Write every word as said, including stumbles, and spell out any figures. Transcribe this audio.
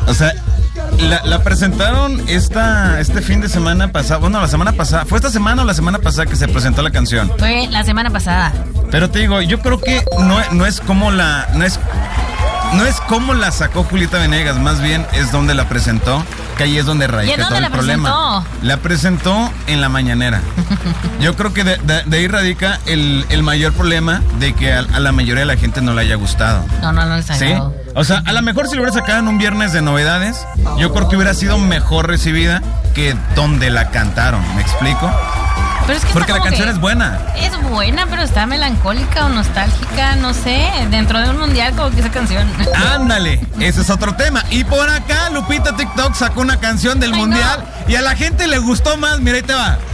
O sea, la, la presentaron esta, este fin de semana pasado. Bueno, la semana pasada. ¿Fue esta semana o la semana pasada que se presentó la canción? Fue la semana pasada. Pero te digo, yo creo que no, no es como la... No es, no es como la sacó Julieta Venegas, más bien es donde la presentó, que ahí es donde radica todo el la problema. Presentó? La presentó en la mañanera. Yo creo que de, de, de ahí radica el, el mayor problema de que a, a la mayoría de la gente no le haya gustado. No, no, no les ¿Sí? O sea, a lo mejor si lo hubiera sacado en un viernes de novedades, yo creo que hubiera sido mejor recibida que donde la cantaron, ¿me explico? Pero es que porque la canción es buena. Es buena, pero está melancólica o nostálgica, no sé. Dentro de un mundial, como que esa canción. Ándale, ese es otro tema. Y por acá, Lupita TikTok sacó una canción del Ay, mundial no. y a la gente le gustó más. Mira, ahí te va.